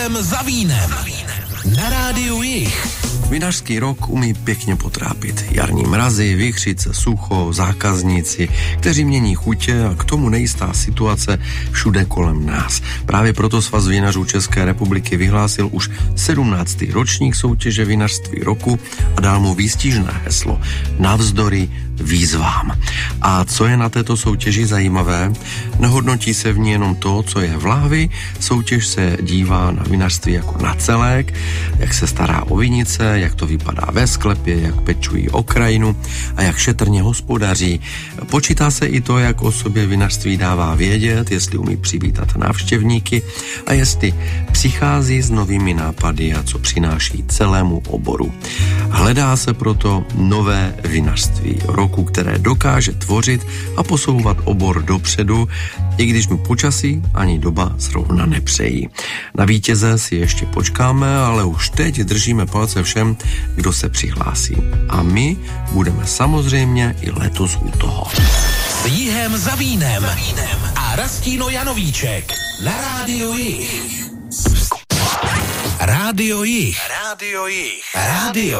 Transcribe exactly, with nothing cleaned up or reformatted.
Jihem za vínem. Na rádiu Jih. Vinařský rok umí pěkně potrápit. Jarní mrazy, vichřice, sucho, zákazníci, kteří mění chutě a k tomu nejistá situace všude kolem nás. Právě proto Svaz vinařů České republiky vyhlásil už sedmnáctý ročník soutěže vinařství roku a dal mu výstižné heslo Navzdory výzvám. A co je na této soutěži zajímavé? Nehodnotí se v ní jenom to, co je v lahvi, soutěž se dívá na vinařství jako na celek, jak se stará o vinice, jak to vypadá ve sklepě, jak pečují o krajinu a jak šetrně hospodaří. Počítá se i to, jak o sobě vinařství dává vědět, jestli umí přivítat návštěvníky a jestli přichází s novými nápady a co přináší celému oboru. Hledá se proto nové vinařství roku, které dokáže tvořit a posouvat obor dopředu, i když mu počasí ani doba zrovna nepřejí. Na vítěze si ještě počkáme, ale už teď držíme palce všem, kdo se přihlásí. A my budeme samozřejmě i letos u toho. S Jihem za vínem a Rastíno Janovíček na rádiu Jih. Rádio Jih. Rádio Jih. Rádio